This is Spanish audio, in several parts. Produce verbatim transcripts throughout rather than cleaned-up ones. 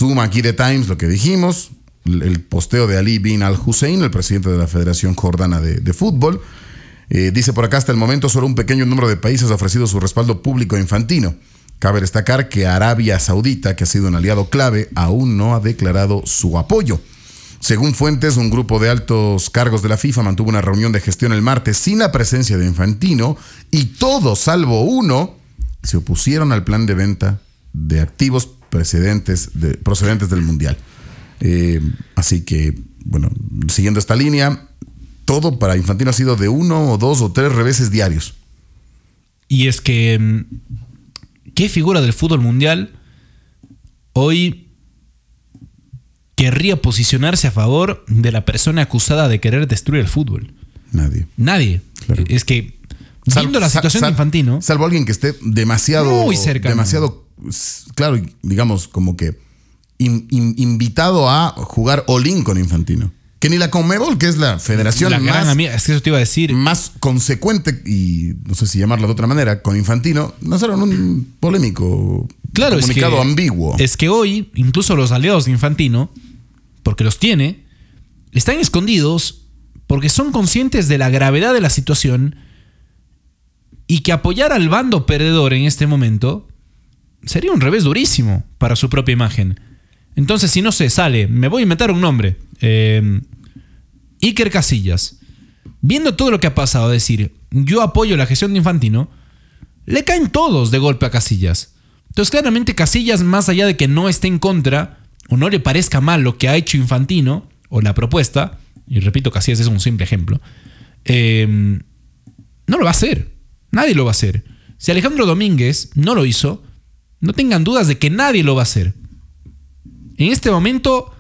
Suma aquí The Times lo que dijimos, el posteo de Ali bin al-Hussein, el presidente de la Federación Jordana de, de Fútbol. Eh, dice por acá, hasta el momento solo un pequeño número de países ha ofrecido su respaldo público a Infantino. Cabe destacar que Arabia Saudita, que ha sido un aliado clave, aún no ha declarado su apoyo. Según fuentes, un grupo de altos cargos de la FIFA mantuvo una reunión de gestión el martes sin la presencia de Infantino y todos, salvo uno, se opusieron al plan de venta de activos procedentes, de, procedentes del Mundial. Eh, así que, bueno, siguiendo esta línea, todo para Infantino ha sido de uno o dos o tres reveses diarios. Y es que, ¿qué figura del fútbol mundial hoy querría posicionarse a favor de la persona acusada de querer destruir el fútbol? Nadie. Nadie. Claro. Es que, viendo la situación sal, de Infantino, salvo alguien que esté demasiado, muy cerca, demasiado, claro, digamos, como que in, in, invitado a jugar all-in con Infantino. Que ni la Conmebol, que es la federación la más, gran amiga, es que eso te iba a decir, más consecuente, y no sé si llamarla de otra manera, con Infantino, no será un polémico, claro, comunicado es que, ambiguo. Es que hoy, incluso los aliados de Infantino, porque los tiene, están escondidos porque son conscientes de la gravedad de la situación y que apoyar al bando perdedor en este momento sería un revés durísimo para su propia imagen. Entonces, si no se sale, me voy a inventar un nombre, eh, Iker Casillas, viendo todo lo que ha pasado, decir, yo apoyo la gestión de Infantino, le caen todos de golpe a Casillas. Entonces, claramente Casillas, más allá de que no esté en contra o no le parezca mal lo que ha hecho Infantino o la propuesta, y repito, Casillas es un simple ejemplo, eh, no lo va a hacer. Nadie lo va a hacer. Si Alejandro Domínguez no lo hizo, no tengan dudas de que nadie lo va a hacer. En este momento,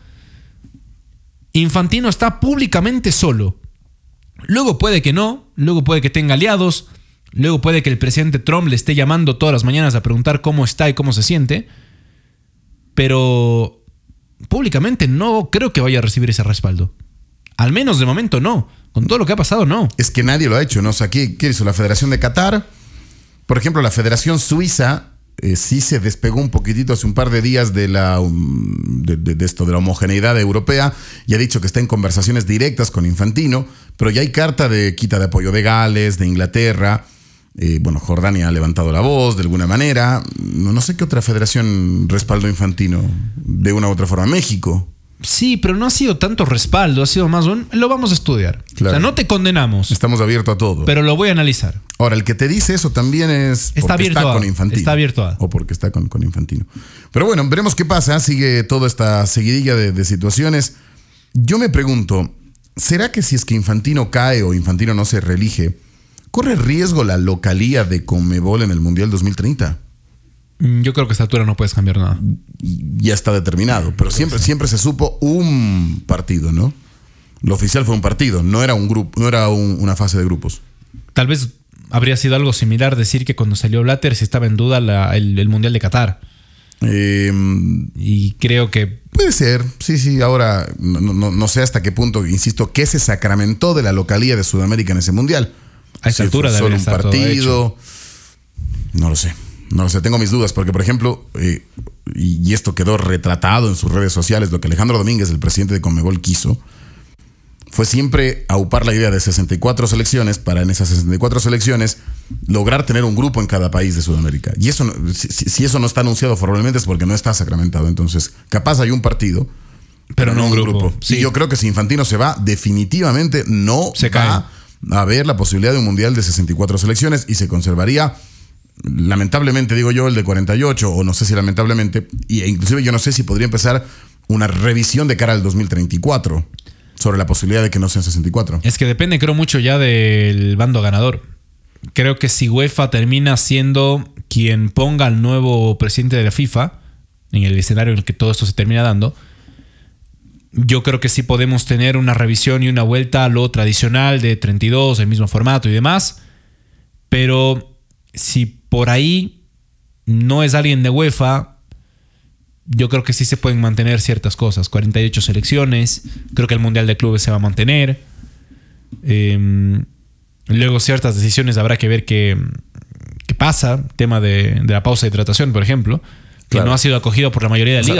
Infantino está públicamente solo. Luego puede que no, luego puede que tenga aliados, luego puede que el presidente Trump le esté llamando todas las mañanas a preguntar cómo está y cómo se siente, pero públicamente no creo que vaya a recibir ese respaldo. Al menos de momento no. Con todo lo que ha pasado, no. Es que nadie lo ha hecho, ¿no? O sea, ¿qué, qué hizo la Federación de Qatar? Por ejemplo, la Federación Suiza eh, sí se despegó un poquitito hace un par de días de, la, um, de, de, de esto, de la homogeneidad europea, y ha dicho que está en conversaciones directas con Infantino, pero ya hay carta de quita de apoyo de Gales, de Inglaterra. Eh, bueno, Jordania ha levantado la voz de alguna manera. No, no sé qué otra federación respaldó a Infantino de una u otra forma. México. Sí, pero no ha sido tanto respaldo, ha sido más un, lo vamos a estudiar. Claro. O sea, no te condenamos. Estamos abiertos a todo. Pero lo voy a analizar. Ahora, el que te dice eso también es está porque abierto está a, con Infantino. Está abierto a. O porque está con, con Infantino. Pero bueno, veremos qué pasa. Sigue toda esta seguidilla de, de situaciones. Yo me pregunto, ¿será que si es que Infantino cae o Infantino no se reelige, corre riesgo la localía de Conmebol en el Mundial dos mil treinta? Yo creo que a esta altura no puedes cambiar nada. Ya está determinado, pero siempre, siempre se supo un partido, ¿no? Lo oficial fue un partido, no era un grupo, no era un, una fase de grupos. Tal vez habría sido algo similar decir que cuando salió Blatter se estaba en duda la, el, el Mundial de Qatar. Eh, y creo que... Puede ser, sí, sí. Ahora no, no, no sé hasta qué punto, insisto, ¿qué se sacramentó de la localía de Sudamérica en ese Mundial? A esa si altura fue solo un partido, no lo sé. No lo sé, tengo mis dudas, porque por ejemplo, eh, y, y esto quedó retratado en sus redes sociales, lo que Alejandro Domínguez, el presidente de Conmebol, quiso, fue siempre aupar la idea de sesenta y cuatro selecciones para en esas sesenta y cuatro selecciones lograr tener un grupo en cada país de Sudamérica. Y eso, si, si eso no está anunciado formalmente es porque no está sacramentado. Entonces, capaz hay un partido, pero, pero no un grupo. grupo. Sí. Y yo creo que si Infantino se va, definitivamente no se va cae. a haber la posibilidad de un mundial de sesenta y cuatro selecciones y se conservaría, lamentablemente digo yo, el de cuarenta y ocho, o no sé si lamentablemente, e inclusive yo no sé si podría empezar una revisión de cara al dos mil treinta y cuatro sobre la posibilidad de que no sean sesenta y cuatro. Es que depende, creo, mucho ya del bando ganador. Creo que si UEFA termina siendo quien ponga al nuevo presidente de la FIFA en el escenario en el que todo esto se termina dando, yo creo que sí podemos tener una revisión y una vuelta a lo tradicional de treinta y dos, el mismo formato y demás. Pero si por ahí no es alguien de UEFA, yo creo que sí se pueden mantener ciertas cosas. cuarenta y ocho selecciones. Creo que el Mundial de Clubes se va a mantener. Eh, luego ciertas decisiones habrá que ver qué, qué pasa. Tema de, de la pausa de hidratación, por ejemplo, que claro, no ha sido acogido por la mayoría de las ligas.